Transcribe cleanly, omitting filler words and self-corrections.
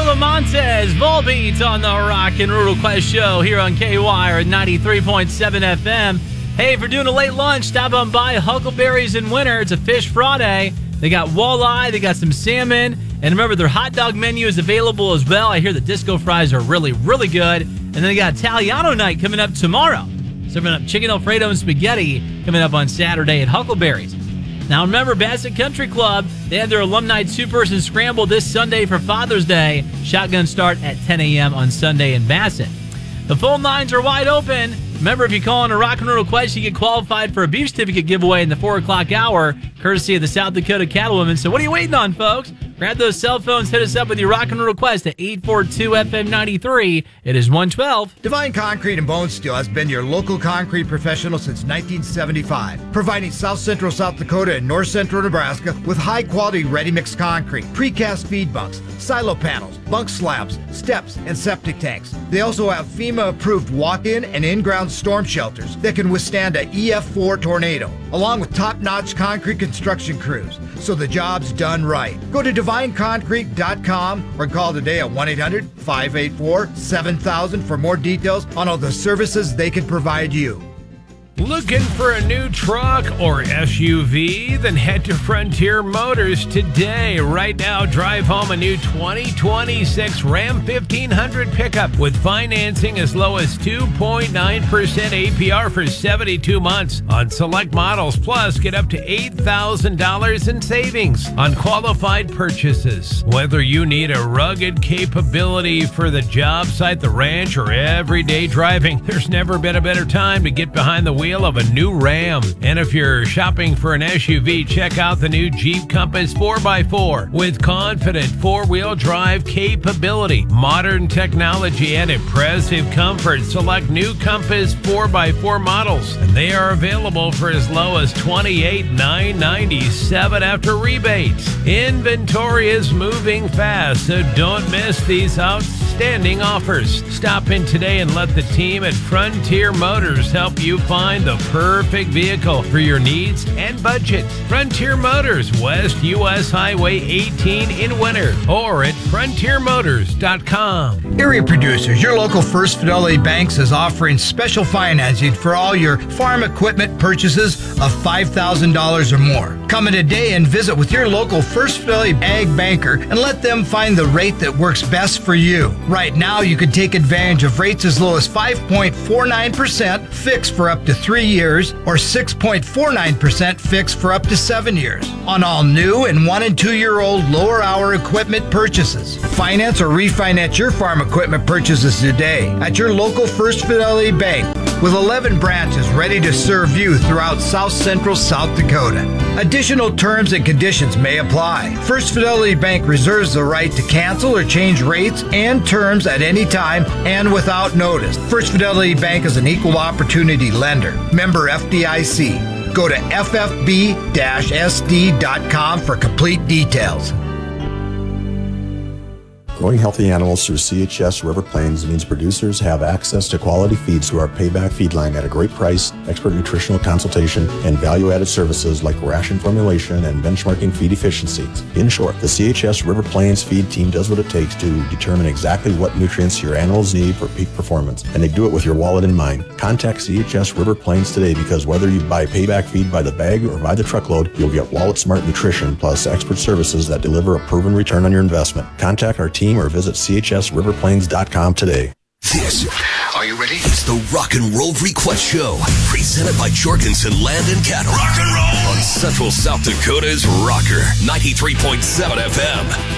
Angela Montez, Volbeat on the Rock and Roll Request Show here on KWIRE at 93.7 FM. Hey, if you're doing a late lunch, stop on by Huckleberry's in Winter. It's a Fish Friday. They got walleye, they got some salmon, and remember, their hot dog menu is available as well. I hear the disco fries are really, really good. And then they got Italiano night coming up tomorrow. Serving up chicken Alfredo and spaghetti coming up on Saturday at Huckleberry's. Now remember, Bassett Country Club, they had their alumni two-person scramble this Sunday for Father's Day. Shotgun start at 10 a.m. on Sunday in Bassett. The phone lines are wide open. Remember, if you call in a rock and roll request, you get qualified for a beef certificate giveaway in the 4 o'clock hour, courtesy of the South Dakota Cattlewomen. So what are you waiting on, folks? Grab those cell phones, hit us up with your rock and roll request at 842-FM93. It is 112. Divine Concrete and Bone Steel has been your local concrete professional since 1975, providing South Central South Dakota and North Central Nebraska with high-quality ready-mix concrete, precast feed bunks, silo panels, bunk slabs, steps, and septic tanks. They also have FEMA-approved walk-in and in-ground storm shelters that can withstand a EF4 tornado, along with top-notch concrete construction crews, so the job's done right. Go to DivineConcrete.com or call today at 1-800-584-7000 for more details on all the services they can provide you. Looking for a new truck or SUV? Then head to Frontier Motors today. Right now, drive home a new 2026 Ram 1500 pickup with financing as low as 2.9% APR for 72 months on select models. Plus, get up to $8,000 in savings on qualified purchases. Whether you need a rugged capability for the job site, the ranch, or everyday driving, there's never been a better time to get behind the wheel of a new Ram. And if you're shopping for an SUV, check out the new Jeep Compass 4x4 with confident four-wheel drive capability, modern technology, and impressive comfort. Select new Compass 4x4 models, and they are available for as low as $28,997 after rebates. Inventory is moving fast, so don't miss these outstanding offers. Stop in today and let the team at Frontier Motors help you find the perfect vehicle for your needs and budget. Frontier Motors, West U.S. Highway 18 in Winter, or at frontiermotors.com. Area Producers, your local First Fidelity Banks is offering special financing for all your farm equipment purchases of $5,000 or more. Come in today and visit with your local First Fidelity Ag Banker and let them find the rate that works best for you. Right now, you can take advantage of rates as low as 5.49% fixed for up to 3 years or 6.49% fixed for up to 7 years on all new and 1 and 2 year old lower hour equipment purchases. Finance or refinance your farm equipment purchases today at your local First Fidelity Bank with 11 branches ready to serve you throughout South Central South Dakota. Additional terms and conditions may apply. First Fidelity Bank reserves the right to cancel or change rates and terms at any time and without notice. First Fidelity Bank is an equal opportunity lender. Member FDIC. Go to ffb-sd.com for complete details. Growing healthy animals through CHS River Plains means producers have access to quality feeds through our Payback feed line at a great price, expert nutritional consultation, and value-added services like ration formulation and benchmarking feed efficiencies. In short, the CHS River Plains feed team does what it takes to determine exactly what nutrients your animals need for peak performance, and they do it with your wallet in mind. Contact CHS River Plains today because whether you buy Payback feed by the bag or by the truckload, you'll get wallet-smart nutrition plus expert services that deliver a proven return on your investment. Contact our team or visit chsriverplains.com today. This, are you ready? It's the Rock and Roll Request Show, presented by Jorgensen Land and Cattle. Rock and roll on Central South Dakota's Rocker, 93.7 FM.